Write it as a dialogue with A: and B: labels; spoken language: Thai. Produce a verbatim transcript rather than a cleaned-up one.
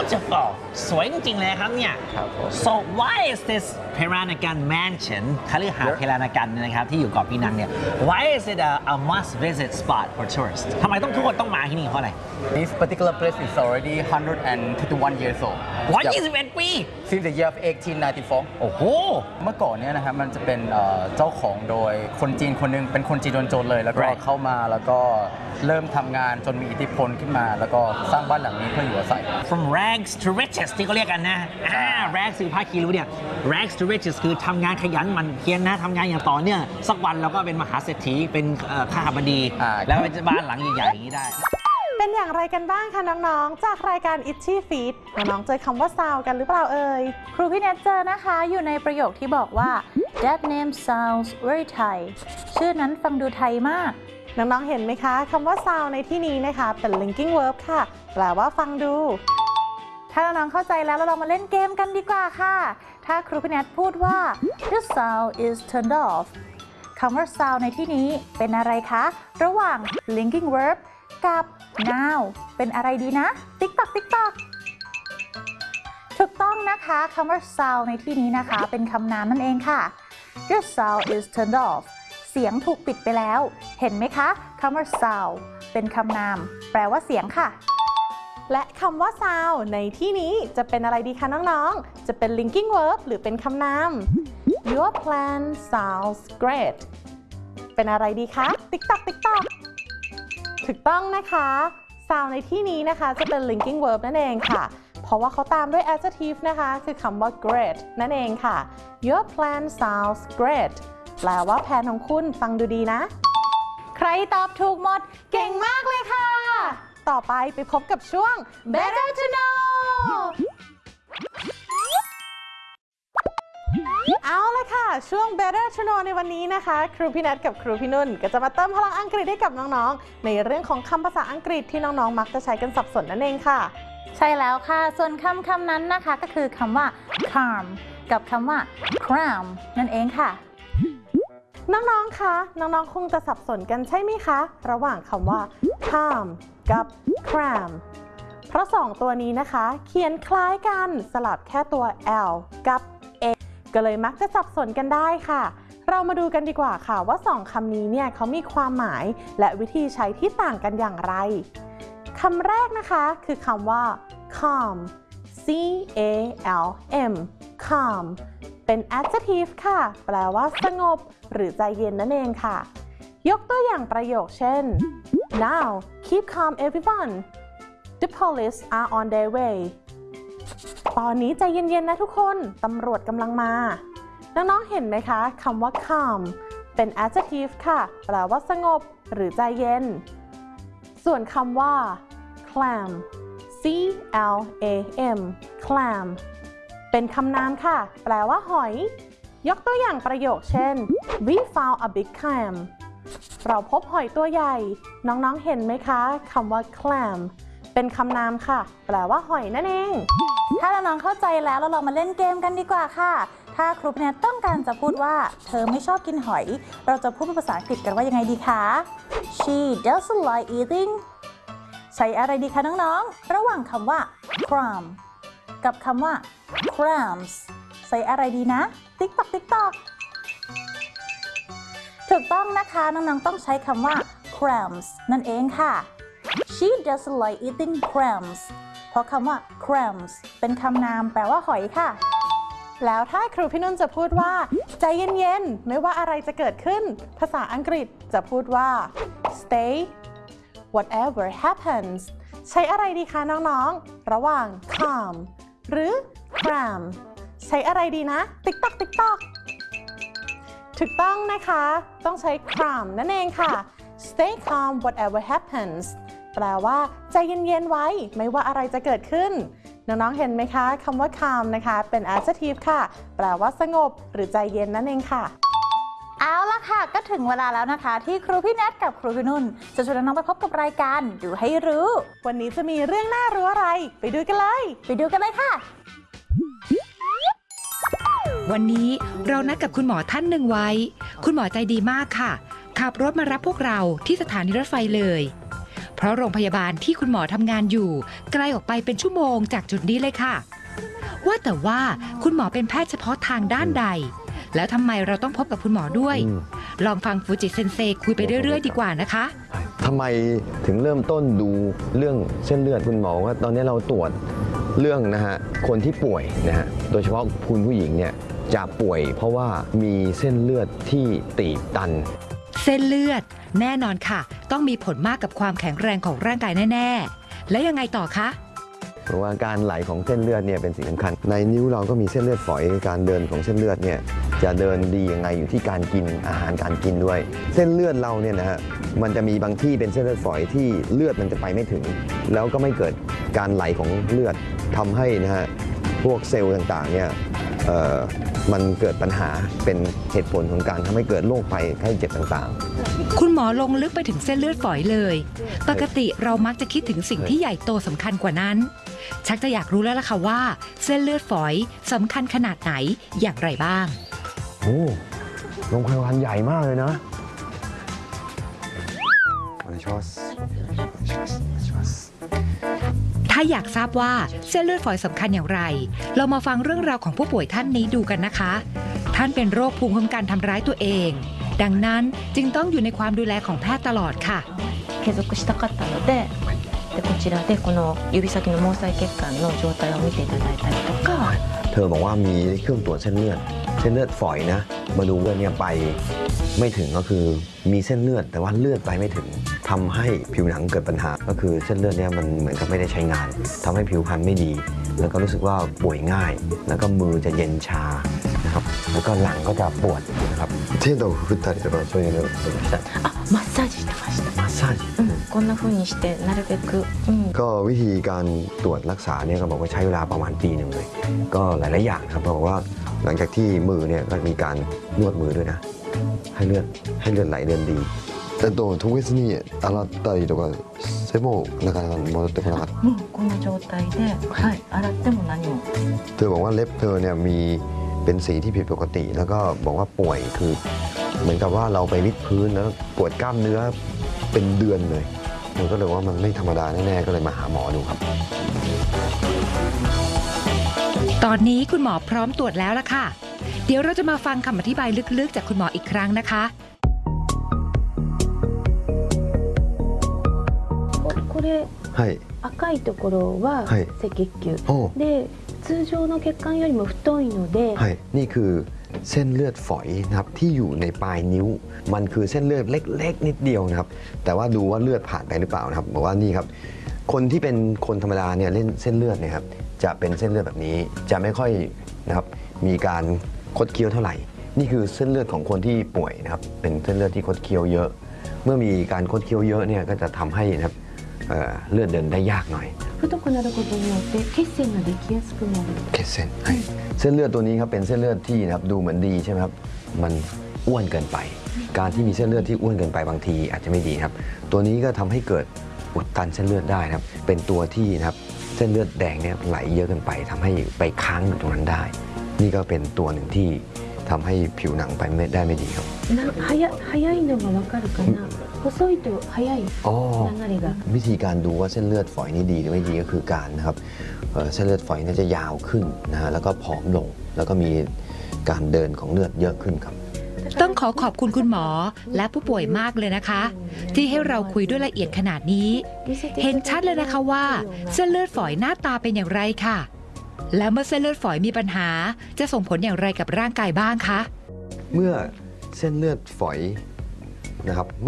A: beautiful สวยจริงๆเลยครับเนี่ย so why is this Peranakan mansion คฤหาสน์เพรานกันนะครับที่อยู่เกาะปีนังเนี่ย why is it a, a must visit spot for tourists ทำไมต้องทุกคนต้องมาที่นี่เพราะอะไร
B: This particular place is already one hundred twenty-one years old
A: หนึ่งร้อยยี่สิบเอ็ด ปี
B: since the year of eighteen ninety-four
A: โอ้โห
B: เมื่อก่อนเนี่ยนะครับมันจะเป็นเจ้าของโดยคนจีนคนนึงเป็นคนจีนโจรเลยแล้วก็เข้ามาแล้วก็เริ่มทำงานจนมีอิทธิพลขึ้นมาแล้วก็สร้างบ้านหลังนี้เพื่ออยู่อาศัย
A: from rags to riches ที่เขาเรียกกันนะอ่า rags คือผ้าคีริ้วเนี่ย rags to riches คือทำงานขยันหมั่นเพียรนะทำงานอย่างต่อเนื่องสักวันเราก็เป็นมหาเศรษฐีเป็นข้าบดีแล้วเป็นบ้านหลังใหญ่ๆอย่างนี้ได้
C: เป็นอย่างไรกันบ้างคะน้องๆจากรายการ Itchy Feet น้องๆเจอคำว่า sound กันหรือเปล่าเอ่ยครูพี่เนทเจอนะคะอยู่ในประโยคที่บอกว่า that name sounds very Thai ชื่อนั้นฟังดูไทยมากน้องๆเห็นไหมคะคำว่า sound ในที่นี้นะคะเป็น linking verb ค่ะแปลว่าฟังดูถ้าน้องๆเข้าใจแล้วเราลองมาเล่นเกมกันดีกว่าค่ะถ้าครูพี่เนทพูดว่า the sound is turned off คำว่า sound ในที่นี้เป็นอะไรคะระหว่าง linking verb กับ now เป็นอะไรดีนะ ติ๊กตอกติ๊กตอกถูกต้องนะคะคำว่า sound ในที่นี้นะคะเป็นคำนามนั่นเองค่ะ your sound is turned off เสียงถูกปิดไปแล้วเห็นไหมคะคำว่า sound เป็นคำนามแปลว่าเสียงค่ะและคำว่า sound ในที่นี้จะเป็นอะไรดีคะน้องๆจะเป็น linking verb หรือเป็นคำนาม your plan sounds great เป็นอะไรดีคะ ติ๊กตอกติ๊กตอกถูกต้องนะคะ sound ในที่นี้นะคะจะเป็น linking verb นั่นเองค่ะเพราะว่าเขาตามด้วย adjective นะคะคือคำว่า great นั่นเองค่ะ your plan sounds great แปลว่าแผนของคุณฟังดูดีนะใครตอบถูกหมดเก่งมากเลยค่ะต่อไปไปพบกับช่วง better to know เอาละค่ะช่วง better to know ในวันนี้นะคะครูพี่นัทกับครูพี่นุ่นก็จะมาเติมพลังอังกฤษให้กับน้องๆในเรื่องของคำภาษาอังกฤษที่น้องๆมักจะใช้กันสับสนนั่นเองค่ะใช่แล้วค่ะส่วนคำคำนั้นนะคะก็คือคำว่า calm กับคำว่า cram นั่นเองค่ะน้องๆคะน้องๆคงจะสับสนกันใช่ไหมคะระหว่างคำว่า calm กับ cram เพราะสองตัวนี้นะคะเขียนคล้ายกันสลับแค่ตัว l กับ a ก็เลยมักจะสับสนกันได้ค่ะเรามาดูกันดีกว่าค่ะว่าสองคำนี้เนี่ยเขามีความหมายและวิธีใช้ที่ต่างกันอย่างไรคำแรกนะคะคือคำว่า calm c a l m calm เป็น adjective ค่ะแปลว่าสงบหรือใจเย็นนั่นเองค่ะยกตัวอย่างประโยคเช่น now keep calm everyone the police are on their way ตอนนี้ใจเย็นๆนะทุกคนตำรวจกำลังมาน้องๆเห็นไหมคะคำว่า calm เป็น adjective ค่ะแปลว่าสงบหรือใจเย็นส่วนคำว่า clam c l a m clam เป็นคำนามค่ะแปลว่าหอยยกตัวอย่างประโยคเช่น we found a big clam เราพบหอยตัวใหญ่น้องๆเห็นไหมคะคำว่า clam เป็นคำนามค่ะแปลว่าหอยนั่นเองถ้าน้องๆเข้าใจแล้วเราลองมาเล่นเกมกันดีกว่าค่ะถ้าครูพี่เนทต้องการจะพูดว่าเธอไม่ชอบกินหอยเราจะพูดเป็นภาษาอังกฤษกันว่ายังไงดีคะ she doesn't like eating ใช้อะไรดีคะน้องๆระหว่างคำว่า cram กับคำว่า crams ใช้อะไรดีนะ ติ๊กตอกติ๊กตอกถูกต้องนะคะน้องๆต้องใช้คำว่า crams นั่นเองค่ะ she doesn't like eating crams เพราะคำว่า crams เป็นคำนามแปลว่าหอยค่ะแล้วถ้าครูพี่นุ่นจะพูดว่าใจเย็นๆไม่ว่าอะไรจะเกิดขึ้นภาษาอังกฤษจะพูดว่า stay whatever happens ใช้อะไรดีคะน้องๆระหว่าง calm หรือ cram ใช้อะไรดีนะ ติ๊กตอกติ๊กตอกถูกต้องนะคะต้องใช้ calm นั่นเองค่ะ stay calm whatever happens แปลว่าใจเย็นๆไว้ไม่ว่าอะไรจะเกิดขึ้นน้องๆเห็นไหมคะคำว่า calm นะคะเป็น adjective ค่ะแปลว่าสงบหรือใจเย็นนั่นเองค่ะเอาล่ะค่ะก็ถึงเวลาแล้วนะคะที่ครูพี่แนทกับครูพี่นุ่นจะชวนน้องๆไปพบกับรายการดูให้รู้วันนี้จะมีเรื่องน่ารู้อะไรไปดูกันเลยไปดูกันเลยค่ะ
D: วันนี้เรานัดกับคุณหมอท่านหนึ่งไว้คุณหมอใจดีมากค่ะขับรถมารับพวกเราที่สถานีรถไฟเลยเพเพราะโรงพยาบาลที่คุณหมอทำงานอยู่ไกลออกไปเป็นชั่วโมงจากจุดนี้เลยค่ะว่าแต่ว่าคุณหมอเป็นแพทย์เฉพาะทางด้านใดแล้วทำไมเราต้องพบกับคุณหมอด้วยลองฟังฟูจิเซนเซคุยไปเรื่อยๆดีกว่านะคะ
E: ทำไมถึงเริ่มต้นดูเรื่องเส้นเลือดคุณหมอว่าตอนนี้เราตรวจเรื่องนะฮะคนที่ป่วยนะฮะโดยเฉพาะคุณผู้หญิงเนี่ยจะป่วยเพราะว่ามีเส้นเลือดที่ตีบตัน
D: เส้นเลือดแน่นอนค่ะต้องมีผลมากกับความแข็งแรงของร่างกายแน่ๆแล้วยังไงต่อคะ
E: เพราะว่าการไหลของเส้นเลือดเนี่ยเป็นสิ่งสำคัญในนิ้วเราก็มีเส้นเลือดฝอยการเดินของเส้นเลือดเนี่ยจะเดินดียังไงอยู่ที่การกินอาหารการกินด้วยเส้นเลือดเราเนี่ยนะฮะมันจะมีบางที่เป็นเส้นเลือดฝอยที่เลือดมันจะไปไม่ถึงแล้วก็ไม่เกิดการไหลของเลือดทำให้นะฮะพวกเซลล์ต่างๆเนี่ยมันเกิดปัญหาเป็นเหตุผลของการทำให้เกิดโรคภัยไข้เจ็บต่าง
D: ๆคุณหมอลงลึกไปถึงเส้นเลือดฝอยเลยปกติเรามักจะคิดถึงสิ่งที่ใหญ่โตสำคัญกว่านั้นชักจะอยากรู้แล้วล่ะค่ะว่าเส้นเลือดฝอยสำคัญขนาดไหนอย่างไรบ้าง
E: โอ้โรงพยาบาลใหญ่มากเลยนะ
D: ถ้าอยากทราบว่าเส้นเลือดฝอยสำคัญอย่างไรเรามาฟังเรื่องราวของผู้ป่วยท่านนี้ดูกันนะคะท่านเป็นโรคภูมิคุ้มกันทำร้ายตัวเองดังนั้นจึงต้องอยู่ในความดูแลของแพทย์ตลอดค่ะ
F: 継続したかったのででこちらでこの指先の毛細血管の状態を見ていただいたりとか
E: เธอบอกว่ามีเครื่องตรวจเส้นเลือดเส้นเลือดฝอยนะมาดูว่าเนี่ยไปไม่ถึงก็คือมีเส้นเลือดแต่ว่าเลือดไปไม่ถึงทำให้ผิวหนังเกิดปัญหาก็คือเส้นเลือดเนี่ยมันเหมือนกับไม่ได้ใช้งานทำให้ผิวพรรณไม่ดีแล้วก็รู้สึกว่าป่วยง่ายแล้วก็มือจะเย็นชานะครับแล้วก็หลังก็จะปวดนะครับ手を振ったりとかそういうの
F: あマッサージしてました
E: マッサージ
F: こんな風にしてなるべく
E: ก็วิธีการตรวจรักษาเนี่ยก็บอกว่าใช้เวลาประมาณปีหนึ่งเลยก็หลายๆอย่างครับบอกว่าหลังจากที่มือเนี่ยก็มีการนวดมือด้วยนะให้เลือดให้เลือดไหลเดินดีえっと特別に洗ったりとかしてもなかなか戻ってこなかった
F: もうこの状態で、はい、洗っても何も
E: เธอบอกว่าเล็บเธอเนี่ยมีเป็นสีที่ผิดปกติแล้วก็บอกว่าป่วยคือเหมือนกับว่าเราไปวิดพื้นแล้วปวดกล้ามเนื้อเป็นเดือนเลยมันก็เลยว่ามันไม่ธรรมดาแน่ๆก็เลยมาหาหมอดูครับ
D: ตอนนี้คุณหมอพร้อมตรวจแล้วล่ะค่ะเดี๋ยวเราจะมาฟังคำอธิบายลึกๆจากคุณหมออีกครั้งนะคะ
F: これ、はい、赤いところは赤血球、はい、で通常の血管よりも太いので、
E: はい、นี่คือเส้นเลือดฝอยนะครับที่อยู่ในปลายนิ้วมันคือเส้นเลือดเล็กๆนิดเดียวนะครับแต่ว่าดูว่าเลือดผ่านไปหรือเปล่านะครับบอกว่านี่ครับคนที่เป็นคนธรรมดาเนี่ยเล่นเส้นเลือดเนี่ยครับจะเป็นเส้นเลือดแบบนี้จะไม่ค่อยนะครับมีการคดเคี้ยวเท่าไหร่นี่คือเส้นเลือดของคนที่ป่วยนะครับเป็นเส้นเลือดที่คดเคี้ยวเยอะเมื่อมีการคดเคี้ยวเยอะเนี่ยก็จะทำให้นะครับเลือดเดินได้ยากหน่อย
F: 太くなることによって血栓ができやすくなる
E: 血栓เส้นเลือดตัวนี้ครับเป็นเส้นเลือดที่นะครับดูเหมือนดีใช่ไหมครับมันอ้วนเกินไปการที่มีเส้นเลือดที่อ้วนเกินไปบางทีอาจจะไม่ดีครับตัวนี้ก็ทำให้เกิดอุดตันเส้นเลือดได้ครับเป็นตัวที่นะครับเส้นเลือดแดงเนี่ยไหลเยอะเกินไปทำให้ไปค้างอยู่ตรงนั้นได้นี่ก็เป็นตัวหนึ่งที่ทำให้ผิวหนังไปไม่ได้ไม่ดีครับ
F: 早いのがわかるかな細いと早い流れが
E: วิธีการดูว่าเส้นเลือดฝอยนี่ดีหรือไม่ดีก็คือการนะครับเส้นเลือดฝอยน่าจะยาวขึ้นนะฮะแล้วก็ผอมลงแล้วก็มีการเดินของเลือดเยอะขึ้นครับ
D: ต้องขอขอบคุณคุณหมอและผู้ป่วยมากเลยนะคะที่ให้เราคุยด้วยละเอียดขนาดนี้เห็นชัดเลยนะคะว่าเส้นเลือดฝอยหน้าตาเป็นอย่างไรค่ะแล้วเมื่อเส้นเลือดฝอยมีปัญหาจะส่งผลอย่างไรกับร่างกายบ้างคะ
E: เมื่อเส้นเลือดฝอยนะครับ